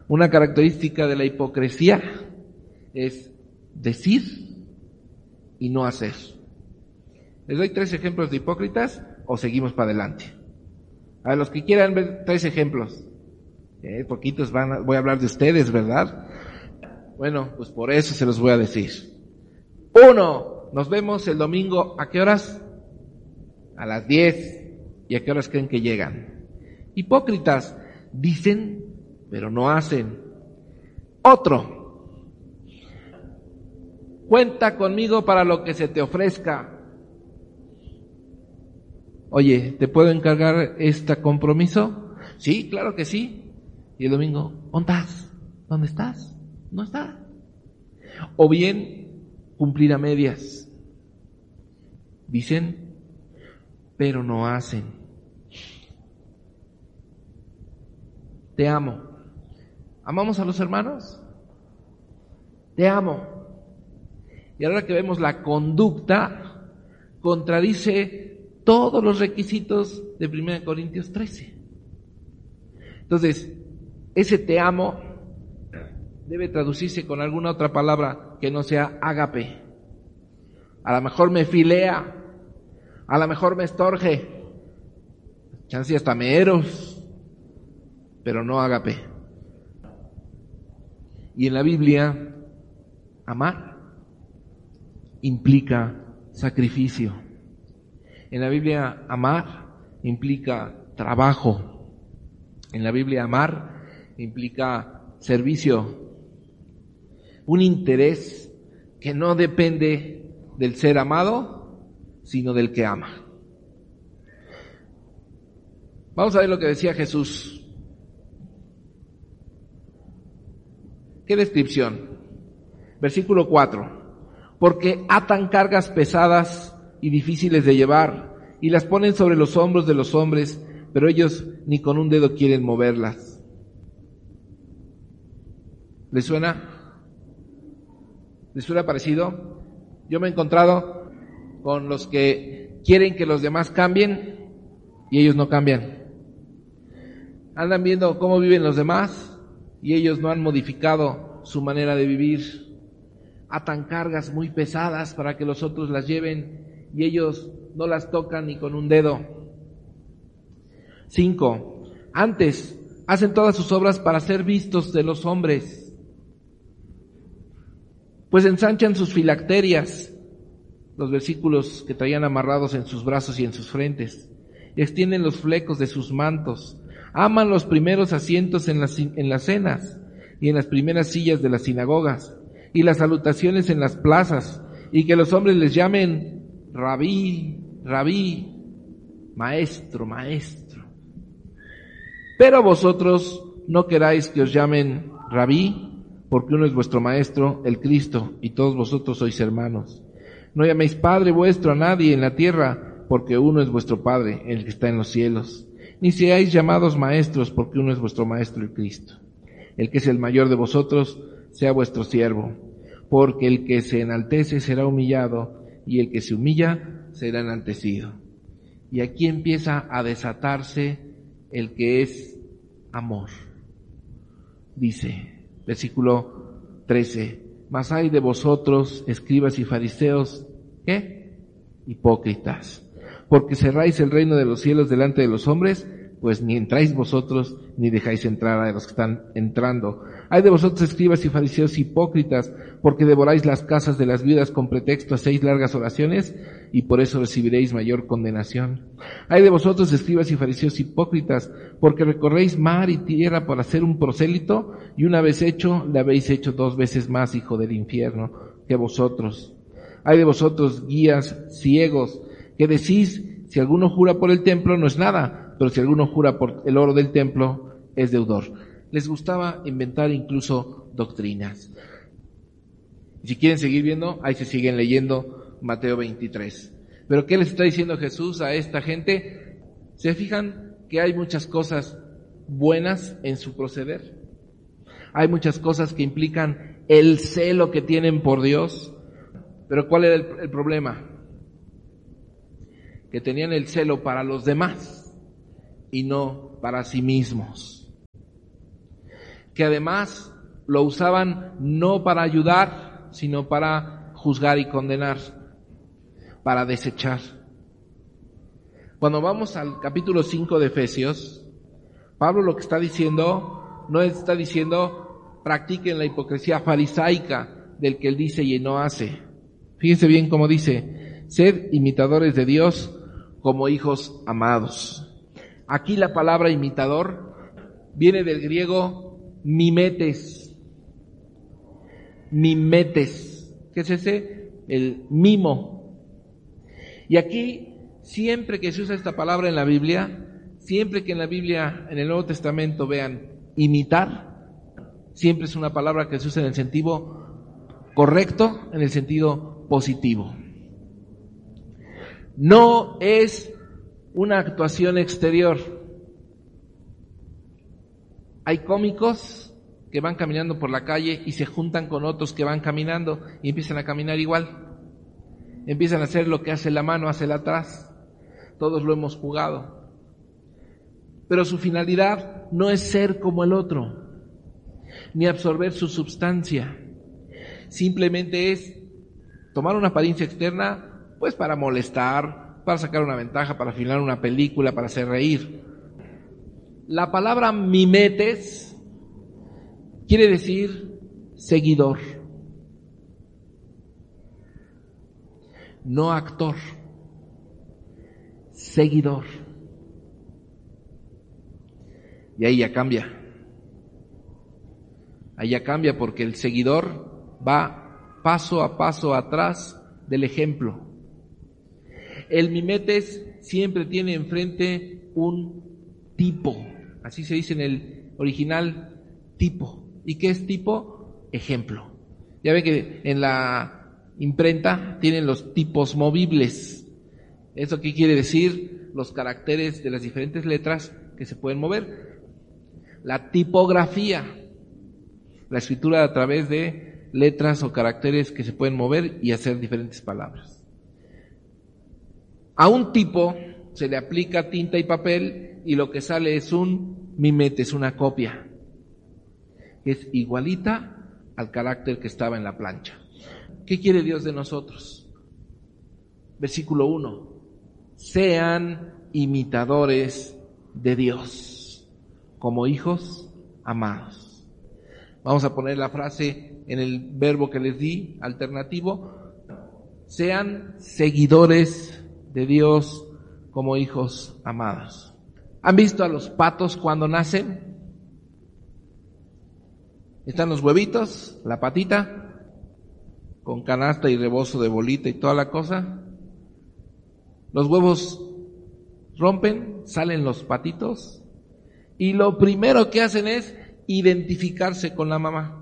Una característica de la hipocresía es decir y no hacer. Les doy 3 ejemplos de hipócritas o seguimos para adelante. A los que quieran ver 3 ejemplos. Poquitos voy a hablar de ustedes, ¿verdad? Bueno, pues por eso se los voy a decir. 1, nos vemos el domingo, ¿a qué horas? A las 10. ¿Y a qué horas creen que llegan? Hipócritas, dicen, pero no hacen. Otro, cuenta conmigo para lo que se te ofrezca. Oye, ¿te puedo encargar este compromiso? Sí, claro que sí. Y el domingo, ¿dónde estás? ¿Dónde estás? No está. O bien, cumplir a medias. Dicen, pero no hacen. Te amo. ¿Amamos a los hermanos? Te amo. Y ahora que vemos la conducta, contradice todos los requisitos de 1 Corintios 13. Entonces, ese te amo debe traducirse con alguna otra palabra que no sea ágape. A lo mejor me filea, a lo mejor me estorge, chance hasta me eros, pero no ágape. Y en la Biblia, amar implica sacrificio. En la Biblia, amar implica trabajo. En la Biblia, amar implica servicio. Un interés que no depende del ser amado, sino del que ama. Vamos a ver lo que decía Jesús. ¿Qué descripción? Versículo 4. Porque atan cargas pesadas y difíciles de llevar, y las ponen sobre los hombros de los hombres, pero ellos ni con un dedo quieren moverlas. ¿Les suena? ¿Les suena parecido? Yo me he encontrado con los que quieren que los demás cambien y ellos no cambian. Andan viendo cómo viven los demás y ellos no han modificado su manera de vivir. Atan cargas muy pesadas para que los otros las lleven y ellos no las tocan ni con un dedo. 5. Antes, hacen todas sus obras para ser vistos de los hombres, pues ensanchan sus filacterias, los versículos que traían amarrados en sus brazos y en sus frentes, y extienden los flecos de sus mantos, aman los primeros asientos en las cenas y en las primeras sillas de las sinagogas, y las salutaciones en las plazas, y que los hombres les llamen Rabí, Rabí, Maestro, Maestro. Pero vosotros no queráis que os llamen Rabí, porque uno es vuestro Maestro, el Cristo, y todos vosotros sois hermanos. No llaméis Padre vuestro a nadie en la tierra, porque uno es vuestro Padre, el que está en los cielos. Ni seáis llamados maestros, porque uno es vuestro Maestro, el Cristo. El que es el mayor de vosotros, sea vuestro siervo, porque el que se enaltece será humillado, y el que se humilla será enaltecido. Y aquí empieza a desatarse el que es amor. Dice, versículo 13, mas hay de vosotros, escribas y fariseos, ¿qué? Hipócritas, porque cerráis el reino de los cielos delante de los hombres, pues ni entráis vosotros, ni dejáis entrar a los que están entrando. Hay de vosotros, escribas y fariseos hipócritas, porque devoráis las casas de las viudas con pretexto hacéis largas oraciones, y por eso recibiréis mayor condenación. Hay de vosotros, escribas y fariseos hipócritas, porque recorréis mar y tierra para hacer un prosélito, y una vez hecho, le habéis hecho 2 veces más hijo del infierno que vosotros. Hay de vosotros, guías ciegos, que decís, si alguno jura por el templo no es nada, pero si alguno jura por el oro del templo es deudor. Les gustaba inventar incluso doctrinas. Si quieren seguir viendo, ahí se siguen leyendo Mateo 23. Pero ¿qué les está diciendo Jesús a esta gente? ¿Se fijan que hay muchas cosas buenas en su proceder? Hay muchas cosas que implican el celo que tienen por Dios. Pero ¿cuál era el problema? Que tenían el celo para los demás y no para sí mismos. que además lo usaban no para ayudar, sino para juzgar y condenar, para desechar. Cuando vamos al capítulo 5 de Efesios, Pablo lo que está diciendo, no está diciendo practiquen la hipocresía farisaica del que él dice y no hace. Fíjense bien cómo dice, sed imitadores de Dios como hijos amados. Aquí la palabra imitador viene del griego mimetes. Mimetes. ¿Qué es ese? El mimo. Y aquí, siempre que se usa esta palabra en la Biblia, siempre que en la Biblia, en el Nuevo Testamento vean imitar, siempre es una palabra que se usa en el sentido correcto, en el sentido positivo. No es una actuación exterior. Hay cómicos que van caminando por la calle y se juntan con otros que van caminando y empiezan a caminar igual. Empiezan a hacer lo que hace la mano, hace la atrás. Todos lo hemos jugado. Pero su finalidad no es ser como el otro, ni absorber su substancia. Simplemente es tomar una apariencia externa, pues para molestar, para sacar una ventaja, para filmar una película, para hacer reír. La palabra mimetes quiere decir seguidor, no actor, seguidor. Y ahí ya cambia. Ahí ya cambia porque el seguidor va paso a paso atrás del ejemplo. El mimetes siempre tiene enfrente un tipo. Así se dice en el original, tipo. ¿Y qué es tipo? Ejemplo. Ya ven que en la imprenta tienen los tipos movibles. ¿Eso qué quiere decir? Los caracteres de las diferentes letras que se pueden mover. La tipografía, la escritura a través de letras o caracteres que se pueden mover y hacer diferentes palabras. A un tipo se le aplica tinta y papel y lo que sale es un mimete, es una copia, que es igualita al carácter que estaba en la plancha. ¿Qué quiere Dios de nosotros? Versículo 1. Sean imitadores de Dios como hijos amados. Vamos a poner la frase en el verbo que les di, alternativo. Sean seguidores de Dios como hijos amados. ¿Han visto a los patos cuando nacen? Están los huevitos, la patita, con canasta y rebozo de bolita y toda la cosa. Los huevos rompen, salen los patitos y lo primero que hacen es identificarse con la mamá.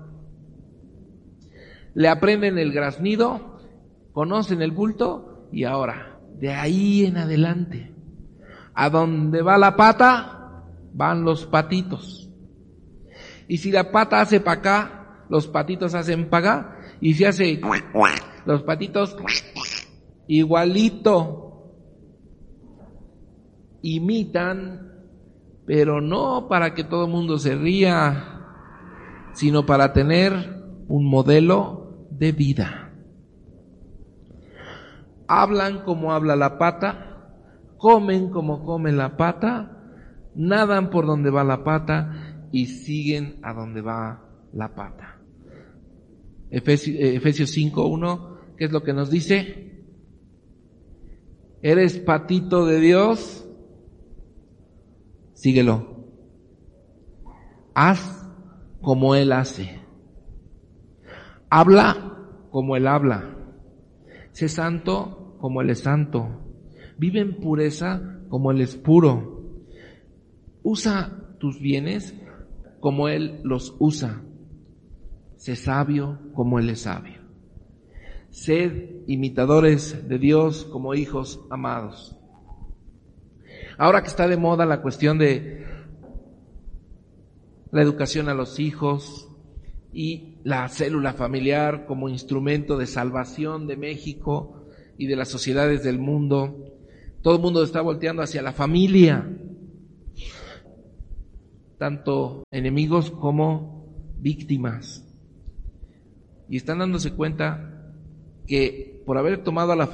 Le aprenden el graznido, conocen el bulto y ahora, de ahí en adelante, a donde va la pata, van los patitos. Y si la pata hace para acá, los patitos hacen para acá. Y si hace los patitos igualito, imitan, pero no para que todo el mundo se ría, sino para tener un modelo de vida. Hablan como habla la pata, comen como come la pata, nadan por donde va la pata y siguen a donde va la pata. Efesios 5:1, ¿qué es lo que nos dice? ¿Eres patito de Dios? Síguelo. Haz como Él hace. Habla como Él habla. Sé santo como Él es santo. Vive en pureza como Él es puro. Usa tus bienes como Él los usa. Sé sabio como Él es sabio. Sed imitadores de Dios como hijos amados. Ahora que está de moda la cuestión de la educación a los hijos y la célula familiar como instrumento de salvación de México y de las sociedades del mundo, todo el mundo está volteando hacia la familia, tanto enemigos como víctimas. Y están dándose cuenta que por haber tomado a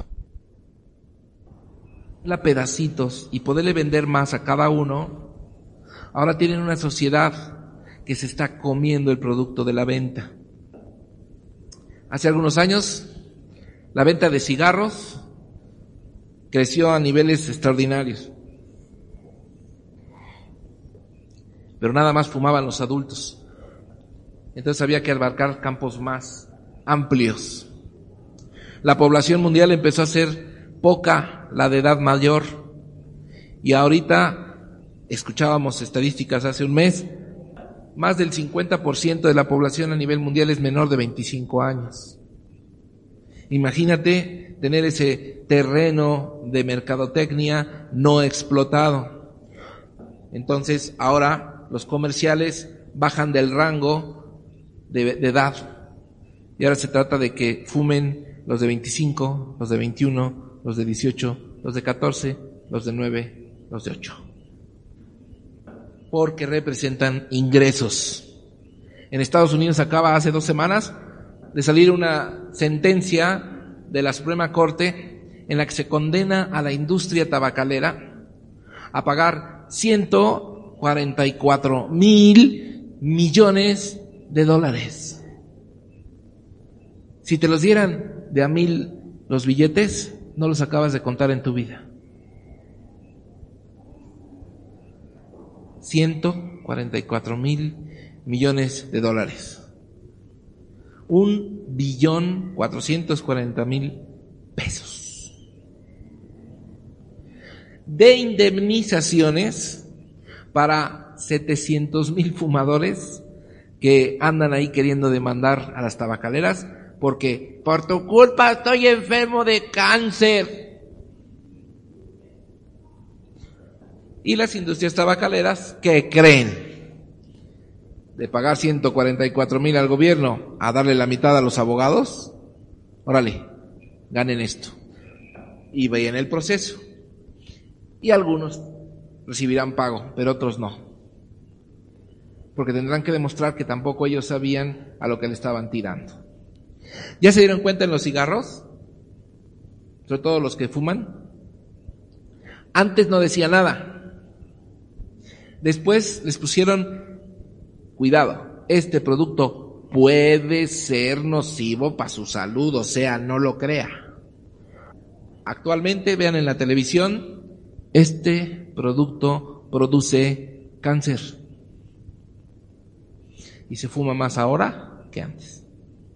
la pedacitos y poderle vender más a cada uno, ahora tienen una sociedad que se está comiendo el producto de la venta. Hace algunos años, la venta de cigarros creció a niveles extraordinarios. Pero nada más fumaban los adultos. Entonces había que abarcar campos más amplios. La población mundial empezó a ser poca, la de edad mayor. Y ahorita, escuchábamos estadísticas hace un mes, más del 50% de la población a nivel mundial es menor de 25 años. Imagínate tener ese terreno de mercadotecnia no explotado. Entonces, ahora los comerciales bajan del rango de edad. Y ahora se trata de que fumen los de 25, los de 21, los de 18, los de 14, los de 9, los de 8. Porque representan ingresos. En Estados Unidos acaba hace 2 semanas de salir una sentencia de la Suprema Corte en la que se condena a la industria tabacalera a pagar $144,000 millones. Si te los dieran de a 1,000 los billetes, no los acabas de contar en tu vida. $144,000 millones. $1,440,000,000 de indemnizaciones para 700,000 fumadores que andan ahí queriendo demandar a las tabacaleras porque por tu culpa estoy enfermo de cáncer. Y las industrias tabacaleras, ¿qué creen? De pagar 144,000 al gobierno a darle la mitad a los abogados, órale, ganen esto. Y vayan el proceso. Y algunos recibirán pago, pero otros no. Porque tendrán que demostrar que tampoco ellos sabían a lo que le estaban tirando. ¿Ya se dieron cuenta en los cigarros? Sobre todo los que fuman. Antes no decía nada. Después les pusieron, cuidado, este producto puede ser nocivo para su salud, o sea, no lo crea. Actualmente, vean en la televisión, este producto produce cáncer. Y se fuma más ahora que antes.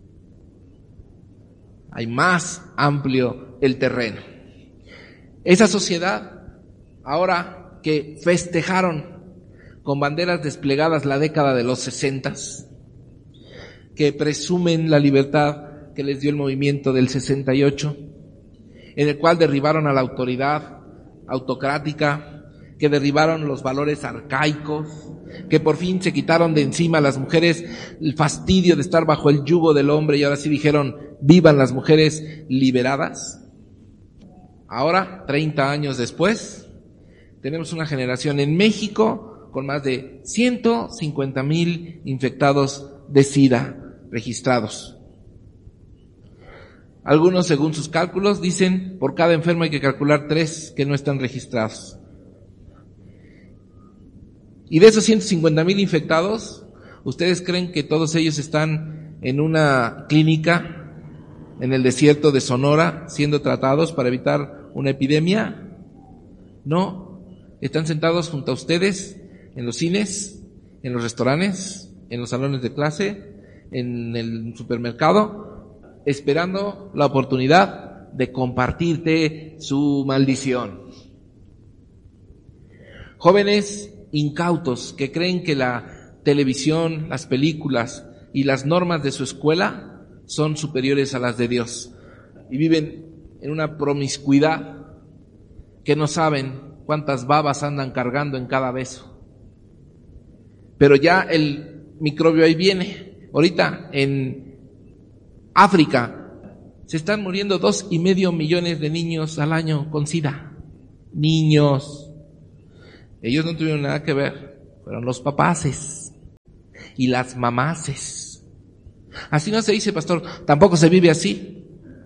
Hay más amplio el terreno. Esa sociedad, ahora que festejaron con banderas desplegadas la década de los 60, que presumen la libertad que les dio el movimiento del 68, en el cual derribaron a la autoridad autocrática, que derribaron los valores arcaicos, que por fin se quitaron de encima a las mujeres el fastidio de estar bajo el yugo del hombre y ahora sí dijeron, vivan las mujeres liberadas. Ahora, 30 años después, tenemos una generación en México con más de 150,000 infectados de SIDA registrados. Algunos, según sus cálculos, dicen por cada enfermo hay que calcular 3 que no están registrados. Y de esos 150,000 infectados, ¿ustedes creen que todos ellos están en una clínica en el desierto de Sonora siendo tratados para evitar una epidemia? No, están sentados junto a ustedes en los cines, en los restaurantes, en los salones de clase, en el supermercado, esperando la oportunidad de compartirte su maldición. Jóvenes incautos que creen que la televisión, las películas y las normas de su escuela son superiores a las de Dios y viven en una promiscuidad que no saben cuántas babas andan cargando en cada beso. Pero ya el microbio ahí viene. Ahorita en África se están muriendo 2,5 millones de niños al año con SIDA. Niños. Ellos no tuvieron nada que ver, fueron los papaces. y las mamaces. Así no se dice, pastor, tampoco se vive así.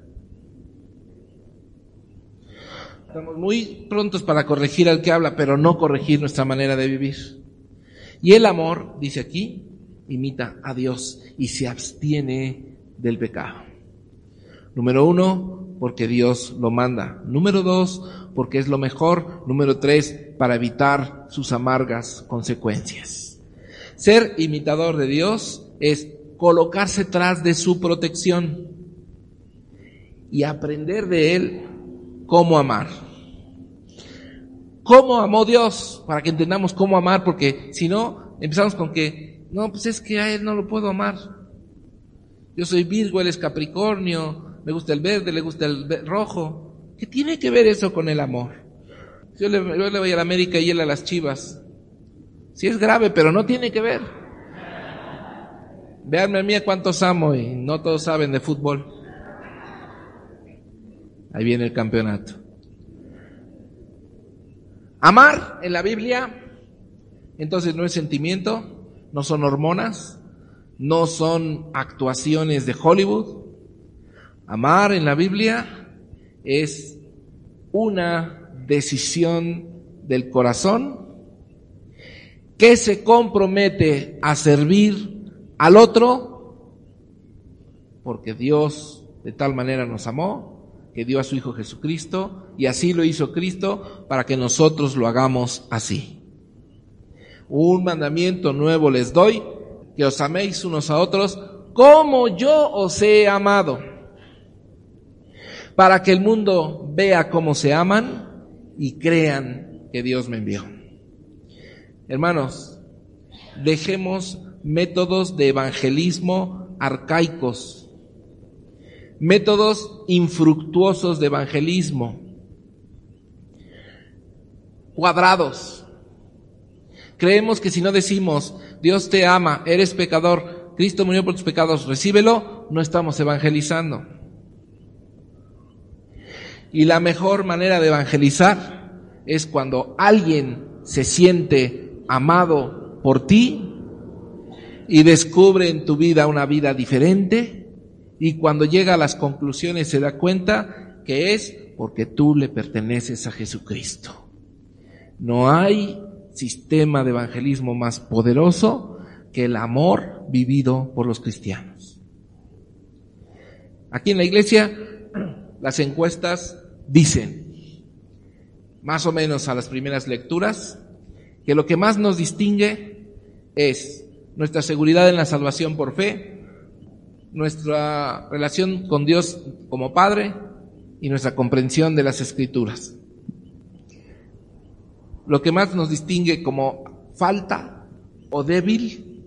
Estamos muy prontos para corregir al que habla, pero no corregir nuestra manera de vivir. Y el amor, dice aquí, imita a Dios y se abstiene del pecado. Número 1, porque Dios lo manda. Número 2, porque es lo mejor. Número 3, para evitar sus amargas consecuencias. Ser imitador de Dios es colocarse tras de su protección y aprender de Él cómo amar. ¿Cómo amó Dios? Para que entendamos cómo amar, porque si no, empezamos con que, no, pues es que a Él no lo puedo amar. Yo soy Virgo, Él es Capricornio, me gusta el verde, le gusta el rojo. ¿Qué tiene que ver eso con el amor? Yo le voy a la América y él a las Chivas. Sí es grave, pero no tiene que ver. Véanme a mí a cuántos amo y no todos saben de fútbol. Ahí viene el campeonato. Amar en la Biblia, entonces no es sentimiento, no son hormonas, no son actuaciones de Hollywood. Amar en la Biblia es una decisión del corazón que se compromete a servir al otro porque Dios de tal manera nos amó que dio a su Hijo Jesucristo, y así lo hizo Cristo para que nosotros lo hagamos así. Un mandamiento nuevo les doy, que os améis unos a otros como yo os he amado, para que el mundo vea cómo se aman y crean que Dios me envió. Hermanos, dejemos métodos de evangelismo arcaicos, métodos infructuosos de evangelismo, cuadrados. Creemos que si no decimos, Dios te ama, eres pecador, Cristo murió por tus pecados, recíbelo, no estamos evangelizando. Y la mejor manera de evangelizar es cuando alguien se siente amado por ti y descubre en tu vida una vida diferente, y cuando llega a las conclusiones se da cuenta que es porque tú le perteneces a Jesucristo. No hay sistema de evangelismo más poderoso que el amor vivido por los cristianos. Aquí en la iglesia, las encuestas dicen, más o menos a las primeras lecturas, que lo que más nos distingue es nuestra seguridad en la salvación por fe, nuestra relación con Dios como Padre y nuestra comprensión de las Escrituras. Lo que más nos distingue como falta o débil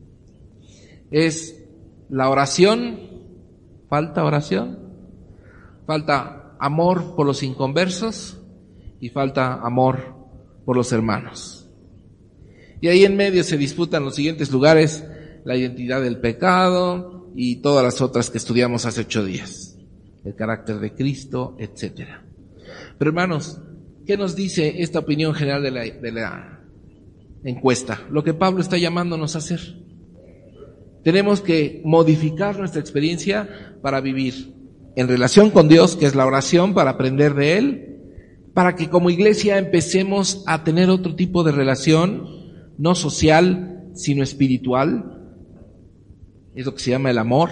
es la oración, falta oración, falta amor por los inconversos y falta amor por los hermanos. Y ahí en medio se disputan los siguientes lugares: la identidad del pecado y todas las otras que estudiamos hace 8 días, el carácter de Cristo, etcétera. Pero hermanos, ¿qué nos dice esta opinión general de la encuesta? Lo que Pablo está llamándonos a hacer. Tenemos que modificar nuestra experiencia para vivir en relación con Dios, que es la oración, para aprender de Él, para que como iglesia empecemos a tener otro tipo de relación, no social, sino espiritual. Es lo que se llama el amor.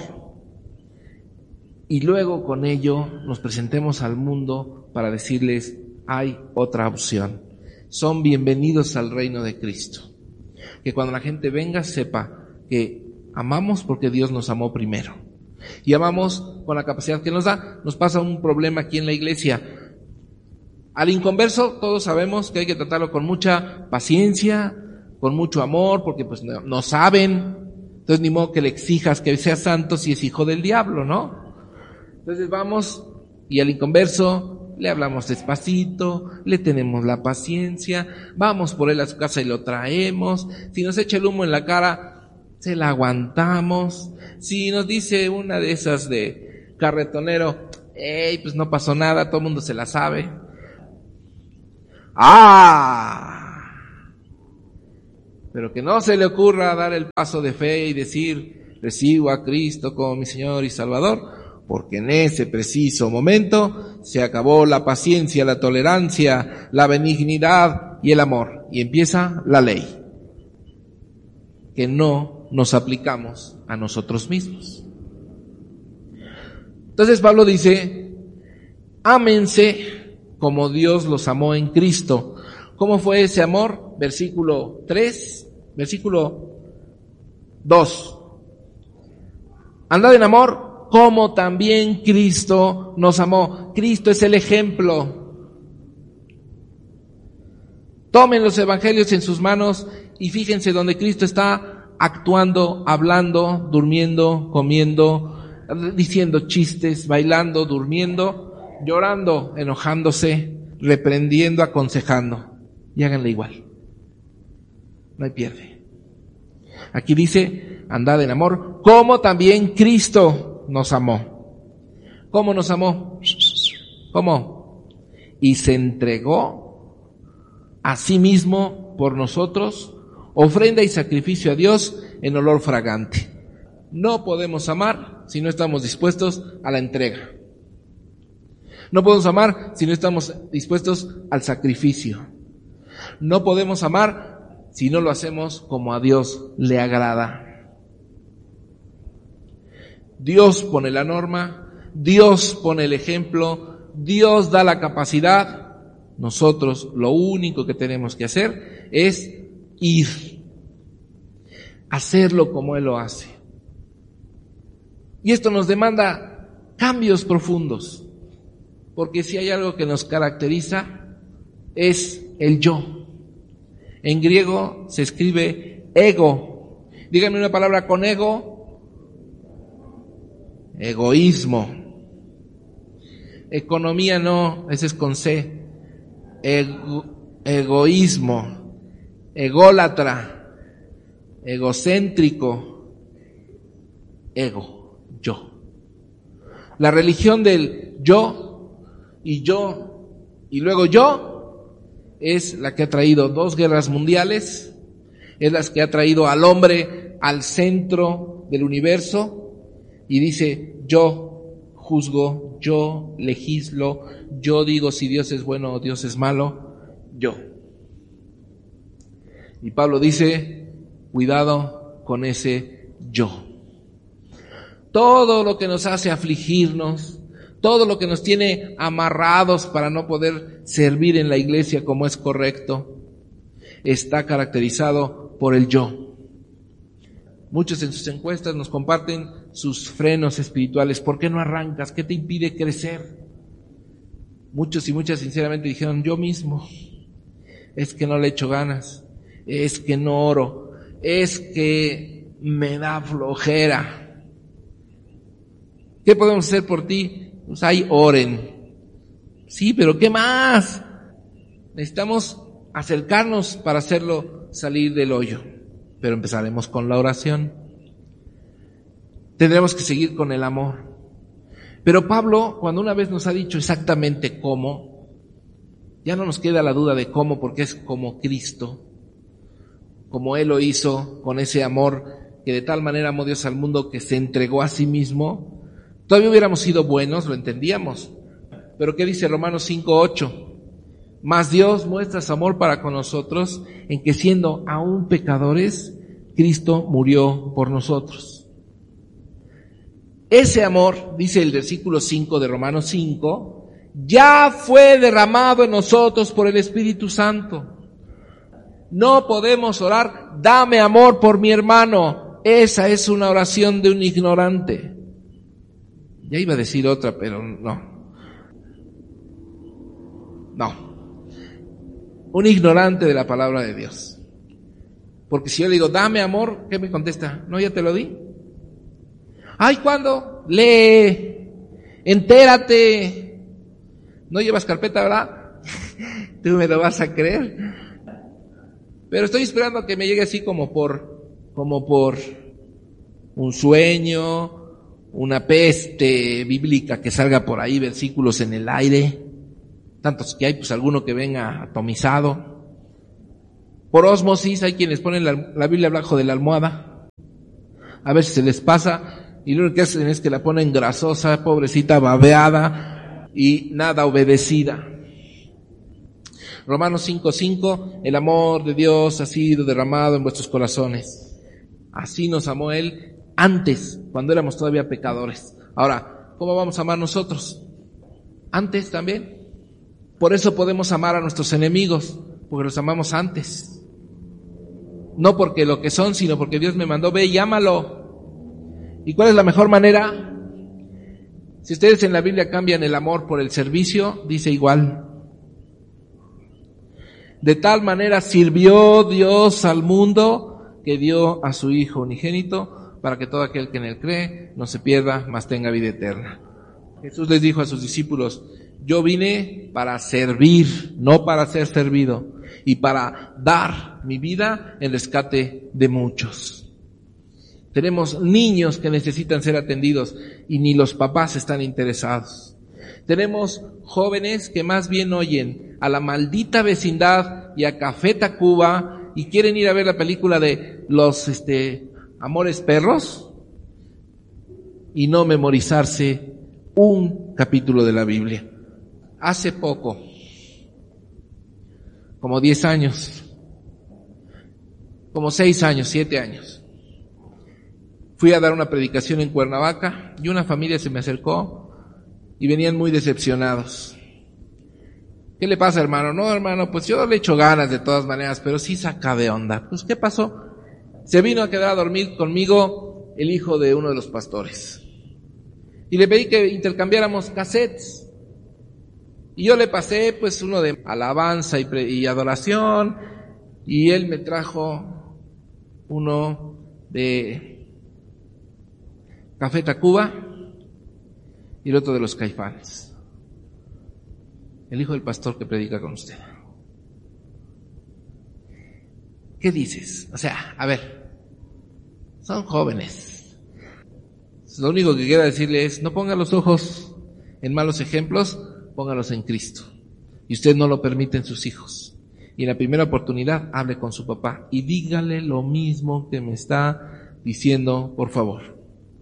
Y luego con ello nos presentemos al mundo para decirles, hay otra opción. Son bienvenidos al reino de Cristo. Que cuando la gente venga sepa que amamos porque Dios nos amó primero. Y amamos con la capacidad que nos da. Nos pasa un problema aquí en la iglesia. Al inconverso todos sabemos que hay que tratarlo con mucha paciencia, con mucho amor, porque pues no saben. Entonces ni modo que le exijas que sea santo si es hijo del diablo, ¿no? Entonces vamos y al inconverso le hablamos despacito, le tenemos la paciencia, vamos por él a su casa y lo traemos. Si nos echa el humo en la cara, se la aguantamos. Si nos dice una de esas de carretonero, pues no pasó nada, todo el mundo se la sabe. Pero que no se le ocurra dar el paso de fe y decir, recibo a Cristo como mi Señor y Salvador, porque en ese preciso momento se acabó la paciencia, la tolerancia, la benignidad y el amor. Y empieza la ley, que no nos aplicamos a nosotros mismos. Entonces Pablo dice, ámense como Dios los amó en Cristo. ¿Cómo fue ese amor? Versículo 2. Andad en amor como también Cristo nos amó. Cristo es el ejemplo. Tomen los evangelios en sus manos y fíjense donde Cristo está actuando, hablando, durmiendo, comiendo, diciendo chistes, bailando, durmiendo, llorando, enojándose, reprendiendo, aconsejando. Y háganle igual. No hay pierde. Aquí dice, andad en amor, como también Cristo nos amó. ¿Cómo nos amó? ¿Cómo? Y se entregó a sí mismo por nosotros, ofrenda y sacrificio a Dios en olor fragante. No podemos amar si no estamos dispuestos a la entrega. No podemos amar si no estamos dispuestos al sacrificio. No podemos amar si no lo hacemos como a Dios le agrada. Dios pone la norma, Dios pone el ejemplo, Dios da la capacidad. Nosotros lo único que tenemos que hacer es ir, hacerlo como Él lo hace. Y esto nos demanda cambios profundos, porque si hay algo que nos caracteriza es el yo. En griego se escribe ego. Díganme una palabra con ego. Egoísmo. Economía no, ese es con C. Egoísmo. Ególatra. Egocéntrico. Ego. Yo. La religión del yo y luego yo es la que ha traído 2 guerras mundiales, es la que ha traído al hombre al centro del universo y dice, yo juzgo, yo legislo, yo digo si Dios es bueno o Dios es malo, yo. Y Pablo dice, cuidado con ese yo. Todo lo que nos hace afligirnos, todo lo que nos tiene amarrados para no poder servir en la iglesia como es correcto, está caracterizado por el yo. Muchos en sus encuestas nos comparten sus frenos espirituales. ¿Por qué no arrancas? ¿Qué te impide crecer? Muchos y muchas sinceramente dijeron, yo mismo. Es que no le echo ganas, es que no oro, es que me da flojera. ¿Qué podemos hacer por ti? Pues ahí oren. Sí, pero ¿qué más? Necesitamos acercarnos para hacerlo salir del hoyo. Pero empezaremos con la oración. Tendremos que seguir con el amor. Pero Pablo, cuando una vez nos ha dicho exactamente cómo, ya no nos queda la duda de cómo, porque es como Cristo, como Él lo hizo, con ese amor que de tal manera amó Dios al mundo que se entregó a sí mismo. Todavía hubiéramos sido buenos, lo entendíamos. Pero ¿qué dice Romanos 5:8? Mas Dios muestra su amor para con nosotros en que siendo aún pecadores, Cristo murió por nosotros. Ese amor, dice el versículo 5 de Romanos 5, ya fue derramado en nosotros por el Espíritu Santo. No podemos orar, dame amor por mi hermano. Esa es una oración de un ignorante. Ya iba a decir otra, pero no. Un ignorante de la palabra de Dios. Porque si yo le digo, dame amor, ¿qué me contesta? No, ya te lo di. Ay, ¿cuándo? Lee, entérate. No llevas carpeta, ¿verdad? Tú me lo vas a creer. Pero estoy esperando que me llegue así como por un sueño, una peste bíblica que salga por ahí, versículos en el aire, tantos que hay, pues alguno que venga atomizado. Por ósmosis, hay quienes ponen la Biblia abajo de la almohada. A ver si se les pasa, y lo único que hacen es que la ponen grasosa, pobrecita, babeada, y nada obedecida. Romanos 5:5, el amor de Dios ha sido derramado en vuestros corazones. Así nos amó Él antes, cuando éramos todavía pecadores. Ahora, ¿cómo vamos a amar nosotros? Antes también. Por eso podemos amar a nuestros enemigos, porque los amamos antes. No porque lo que son, sino porque Dios me mandó, ve y ámalo. ¿Y cuál es la mejor manera? Si ustedes en la Biblia cambian el amor por el servicio, dice igual. De tal manera sirvió Dios al mundo que dio a su Hijo unigénito para que todo aquel que en él cree no se pierda, mas tenga vida eterna. Jesús les dijo a sus discípulos, yo vine para servir, no para ser servido, y para dar mi vida en rescate de muchos. Tenemos niños que necesitan ser atendidos y ni los papás están interesados. Tenemos jóvenes que más bien oyen a La Maldita Vecindad y a Café Tacuba y quieren ir a ver la película de los Amores Perros y no memorizarse un capítulo de la Biblia. Hace poco, como 10 años, como 6 años, 7 años, fui a dar una predicación en Cuernavaca y una familia se me acercó y venían muy decepcionados. ¿Qué le pasa, hermano? No, hermano, pues yo le echo ganas de todas maneras, pero sí saca de onda. Pues, ¿qué pasó? Se vino a quedar a dormir conmigo el hijo de uno de los pastores. Y le pedí que intercambiáramos cassettes. Y yo le pasé, pues, uno de alabanza y adoración, y él me trajo uno de Café Tacuba y el otro de los Caifanes. El hijo del pastor que predica con usted. ¿Qué dices? O sea, a ver, son jóvenes. Lo único que queda decirle es, no ponga los ojos en malos ejemplos, póngalos en Cristo. Y usted no lo permite en sus hijos. Y en la primera oportunidad, hable con su papá y dígale lo mismo que me está diciendo, por favor.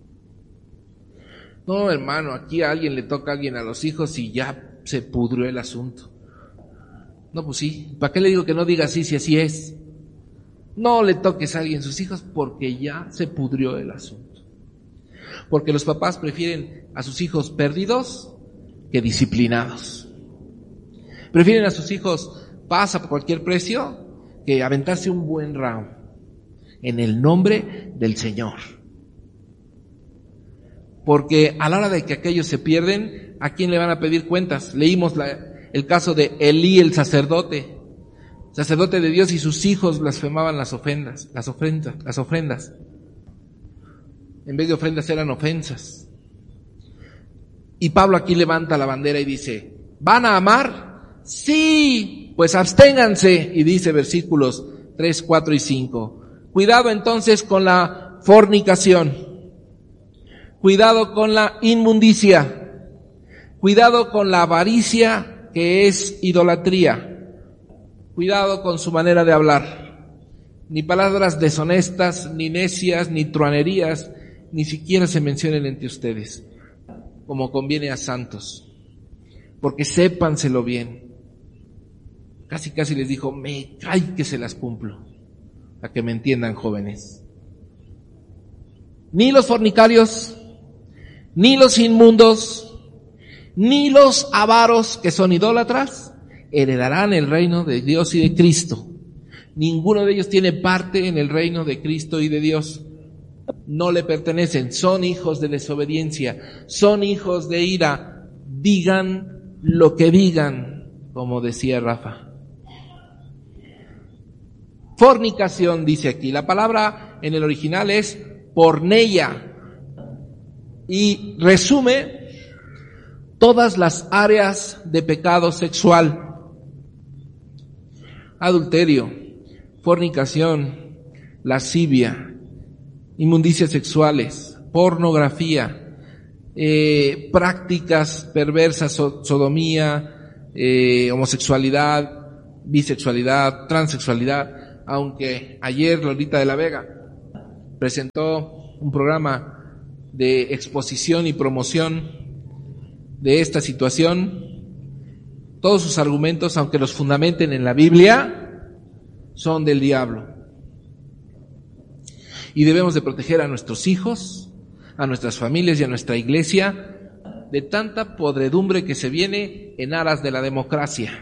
No, hermano, aquí a alguien le toca a alguien a los hijos y ya se pudrió el asunto. No, pues sí. ¿Para qué le digo que no diga así si así es? No le toques a alguien sus hijos porque ya se pudrió el asunto. Porque los papás prefieren a sus hijos perdidos que disciplinados. Prefieren a sus hijos paz a cualquier precio que aventarse un buen round en el nombre del Señor. Porque a la hora de que aquellos se pierden, ¿a quién le van a pedir cuentas? Leímos el caso de Elí, el sacerdote de Dios, y sus hijos blasfemaban las ofrendas. En vez de ofrendas eran ofensas. Y Pablo aquí levanta la bandera y dice, ¿van a amar? Sí, pues absténganse. Y dice versículos 3, 4 y 5. Cuidado entonces con la fornicación. Cuidado con la inmundicia. Cuidado con la avaricia, que es idolatría. Cuidado con su manera de hablar. Ni palabras deshonestas, ni necias, ni truanerías, ni siquiera se mencionen entre ustedes, como conviene a santos. Porque sépanselo bien. Casi les dijo, me cae que se las cumplo. A que me entiendan, jóvenes. Ni los fornicarios, ni los inmundos, ni los avaros, que son idólatras, heredarán el reino de Dios y de Cristo. Ninguno de ellos tiene parte en el reino de Cristo y de Dios. No le pertenecen, son hijos de desobediencia, son hijos de ira. Digan lo que digan, como decía Rafa. Fornicación, dice aquí. La palabra en el original es porneia y resume todas las áreas de pecado sexual. Adulterio, fornicación, lascivia, inmundicias sexuales, pornografía, prácticas perversas, sodomía, homosexualidad, bisexualidad, transexualidad, aunque ayer Lolita de la Vega presentó un programa de exposición y promoción de esta situación, todos sus argumentos, aunque los fundamenten en la Biblia, son del diablo. Y debemos de proteger a nuestros hijos, a nuestras familias y a nuestra iglesia de tanta podredumbre que se viene en aras de la democracia.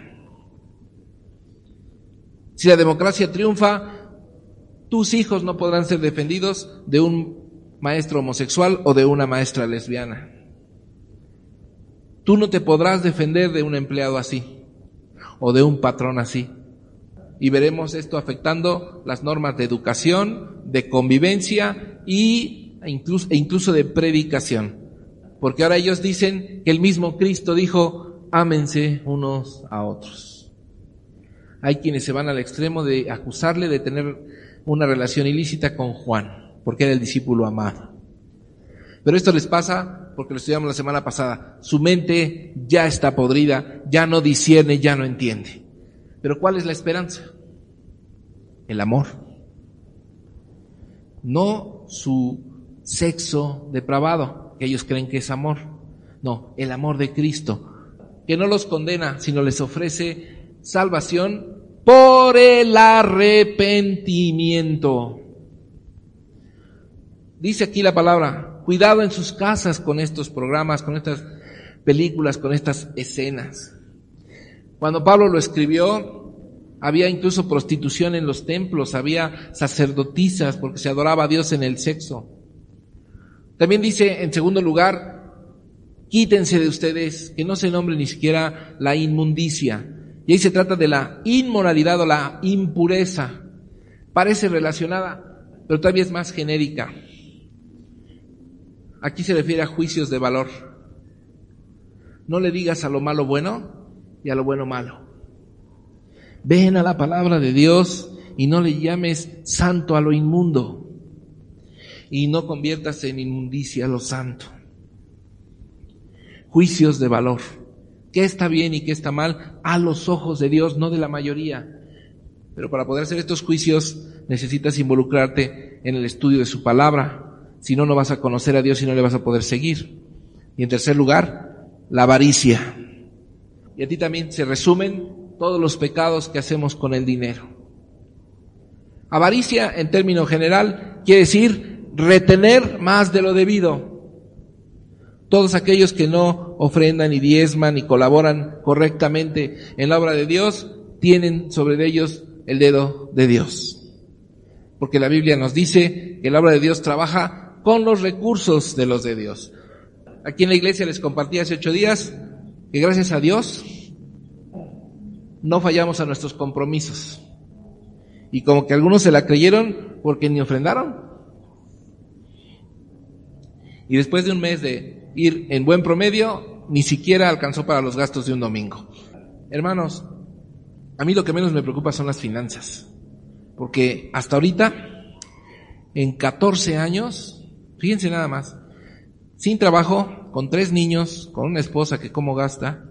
Si la democracia triunfa, tus hijos no podrán ser defendidos de un maestro homosexual o de una maestra lesbiana. Tú no te podrás defender de un empleado así o de un patrón así. Y veremos esto afectando las normas de educación, de convivencia e incluso de predicación. Porque ahora ellos dicen que el mismo Cristo dijo, ámense unos a otros. Hay quienes se van al extremo de acusarle de tener una relación ilícita con Juan, porque era el discípulo amado. Pero esto les pasa porque lo estudiamos la semana pasada. Su mente ya está podrida, ya no discierne, ya no entiende. Pero ¿cuál es la esperanza? El amor. No su sexo depravado, que ellos creen que es amor. No, el amor de Cristo, que no los condena, sino les ofrece salvación por el arrepentimiento. Dice aquí la palabra, cuidado en sus casas con estos programas, con estas películas, con estas escenas. Cuando Pablo lo escribió, había incluso prostitución en los templos, había sacerdotisas porque se adoraba a Dios en el sexo. También dice, en segundo lugar, quítense de ustedes, que no se nombre ni siquiera la inmundicia. Y ahí se trata de la inmoralidad o la impureza. Parece relacionada, pero todavía es más genérica. Aquí se refiere a juicios de valor. No le digas a lo malo bueno y a lo bueno malo. Ven a la palabra de Dios y no le llames santo a lo inmundo. Y no conviertas en inmundicia lo santo. Juicios de valor. ¿Qué está bien y qué está mal? A los ojos de Dios, no de la mayoría. Pero para poder hacer estos juicios necesitas involucrarte en el estudio de su palabra. Si no, no vas a conocer a Dios y no le vas a poder seguir. Y en tercer lugar, la avaricia. Y a ti también se resumen todos los pecados que hacemos con el dinero. Avaricia, en término general, quiere decir retener más de lo debido. Todos aquellos que no ofrendan, ni diezman, ni colaboran correctamente en la obra de Dios, tienen sobre ellos el dedo de Dios. Porque la Biblia nos dice que la obra de Dios trabaja con los recursos de los de Dios. Aquí en la iglesia les compartí hace 8 días que gracias a Dios no fallamos a nuestros compromisos. Y como que algunos se la creyeron porque ni ofrendaron. Y después de un mes de ir en buen promedio, ni siquiera alcanzó para los gastos de un domingo. Hermanos, a mí lo que menos me preocupa son las finanzas. Porque hasta ahorita, en 14 años, fíjense nada más, sin trabajo, con 3 niños, con una esposa que cómo gasta,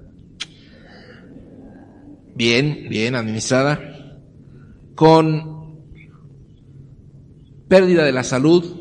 bien administrada, con pérdida de la salud,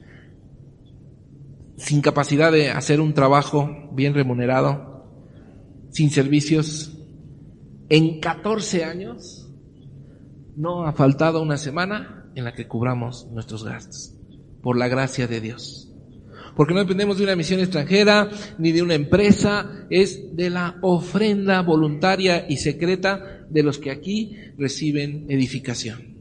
sin capacidad de hacer un trabajo bien remunerado, sin servicios. En 14 años no ha faltado una semana en la que cubramos nuestros gastos, por la gracia de Dios. Porque no dependemos de una misión extranjera ni de una empresa, es de la ofrenda voluntaria y secreta de los que aquí reciben edificación.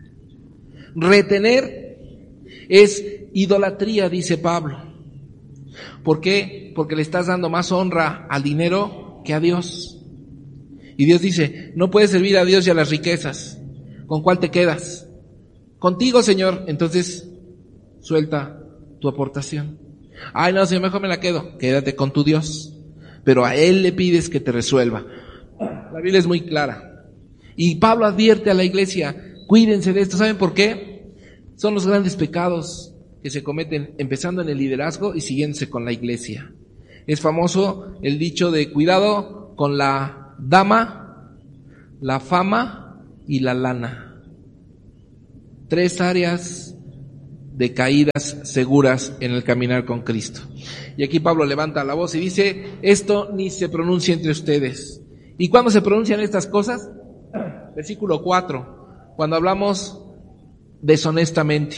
Retener es idolatría, dice Pablo. ¿Por qué? Porque le estás dando más honra al dinero que a Dios. Y Dios dice, no puedes servir a Dios y a las riquezas. ¿Con cuál te quedas? Contigo, Señor. Entonces, suelta tu aportación. Ay, no, Señor, mejor me la quedo. Quédate con tu Dios. Pero a Él le pides que te resuelva. La Biblia es muy clara. Y Pablo advierte a la iglesia, cuídense de esto. ¿Saben por qué? Son los grandes pecados que se cometen empezando en el liderazgo y siguiéndose con la iglesia. Es famoso el dicho de cuidado con la dama, la fama y la lana. 3 áreas de caídas seguras en el caminar con Cristo. Y aquí Pablo levanta la voz y dice, esto ni se pronuncia entre ustedes. ¿Y cuándo se pronuncian estas cosas? Versículo 4, cuando hablamos deshonestamente.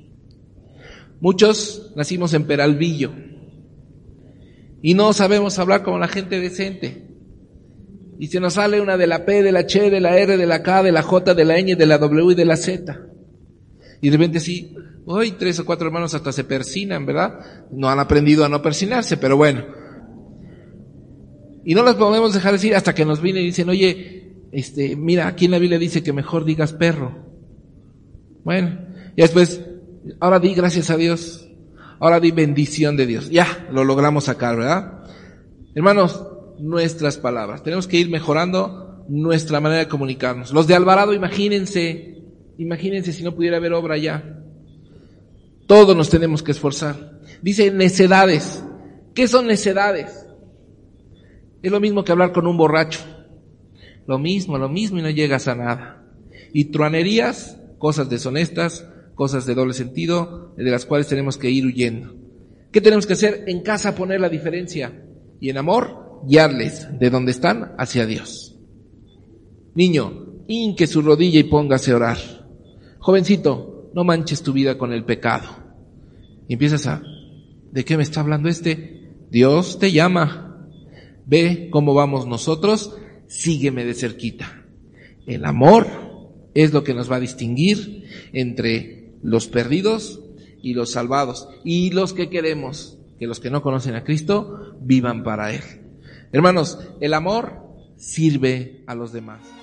Muchos nacimos en Peralvillo y no sabemos hablar como la gente decente. Y se nos sale una de la P, de la Ch, de la R, de la K, de la J, de la Ñ, de la W y de la Z. Y de repente sí, hoy 3 o 4 hermanos hasta se persinan, ¿verdad? No han aprendido a no persinarse, pero bueno. Y no las podemos dejar decir hasta que nos vienen y dicen, oye, mira, aquí en la Biblia dice que mejor digas perro. Bueno, y después, ahora di gracias a Dios, ahora di bendición de Dios. Ya, lo logramos sacar, ¿verdad? Hermanos, nuestras palabras. Tenemos que ir mejorando nuestra manera de comunicarnos. Los de Alvarado, imagínense si no pudiera haber obra ya. Todos nos tenemos que esforzar. Dice necedades. ¿Qué son necedades? Es lo mismo que hablar con un borracho. Lo mismo y no llegas a nada. Y truanerías, cosas deshonestas, cosas de doble sentido, de las cuales tenemos que ir huyendo. ¿Qué tenemos que hacer? En casa poner la diferencia. Y en amor, guiarles de donde están hacia Dios. Niño, hinque su rodilla y póngase a orar. Jovencito, no manches tu vida con el pecado. Y empiezas ¿de qué me está hablando este? Dios te llama. Ve cómo vamos nosotros, sígueme de cerquita. El amor es lo que nos va a distinguir entre los perdidos y los salvados. Y los que queremos que los que no conocen a Cristo vivan para Él. Hermanos, el amor sirve a los demás.